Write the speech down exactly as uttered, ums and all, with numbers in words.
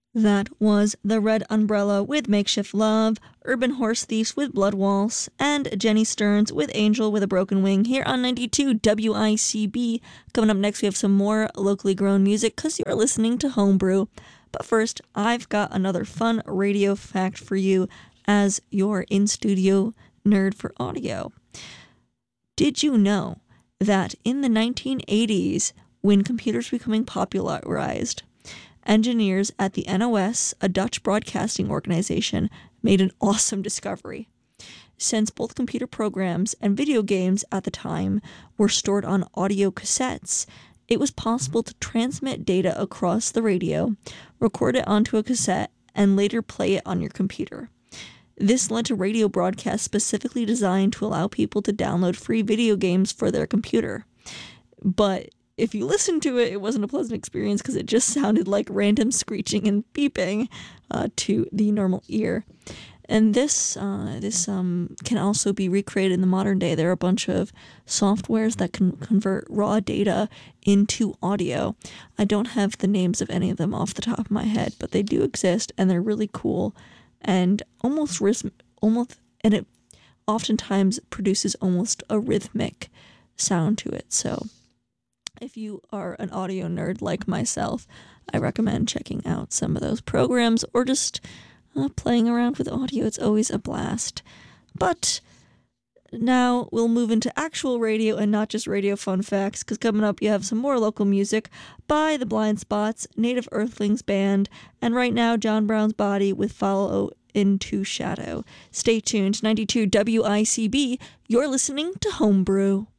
That was The Red Umbrella with Makeshift Love, Urban Horse Thieves with Blood Waltz, and Jenny Stearns with Angel with a Broken Wing here on ninety-two W I C B. Coming up next, we have some more locally grown music because you're listening to Homebrew. But first, I've got another fun radio fact for you as your in-studio nerd for audio. Did you know that in the nineteen eighties, when computers were becoming popularized, engineers at the N O S, a Dutch broadcasting organization, made an awesome discovery. Since both computer programs and video games at the time were stored on audio cassettes, it was possible to transmit data across the radio, record it onto a cassette, and later play it on your computer. This led to radio broadcasts specifically designed to allow people to download free video games for their computer. But if you listened to it, it wasn't a pleasant experience because it just sounded like random screeching and beeping uh, to the normal ear. And this uh, this um, can also be recreated in the modern day. There are a bunch of softwares that can convert raw data into audio. I don't have the names of any of them off the top of my head, but they do exist, and they're really cool and almost rhythm- almost and it oftentimes produces almost a rhythmic sound to it. So if you are an audio nerd like myself, I recommend checking out some of those programs or just uh, playing around with audio. It's always a blast. But now we'll move into actual radio and not just radio fun facts, because coming up you have some more local music by the Blind Spots, Native Earthlings Band, and right now John Brown's Body with Follow Into Shadow. Stay tuned. ninety-two W I C B, you're listening to Homebrew.